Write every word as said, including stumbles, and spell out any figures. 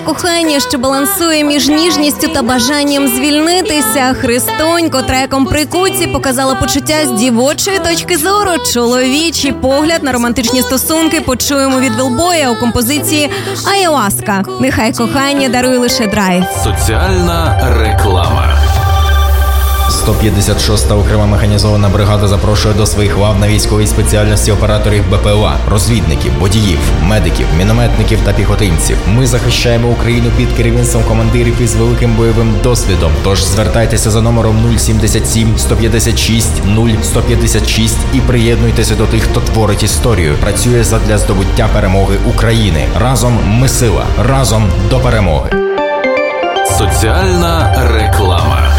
кохання, що балансує між ніжністю та бажанням звільнитися. Христонько треком «Прикутці» показала почуття з дівочої точки зору. Чоловічий погляд на романтичні стосунки почуємо від Велбоя у композиції «Айоаска». Нехай кохання дарує лише драйв. Соціальна реклама. сто п'ятдесят шоста окрема механізована бригада запрошує до своїх лав на військовій спеціальності операторів БПЛА, розвідників, водіїв, медиків, мінометників та піхотинців. Ми захищаємо Україну під керівництвом командирів із великим бойовим досвідом. Тож звертайтеся за номером нуль сімдесят сім сто п'ятдесят шість нуль сто п'ятдесят шість і приєднуйтеся до тих, хто творить історію, працює задля здобуття перемоги України. Разом ми сила, разом до перемоги. Соціальна реклама.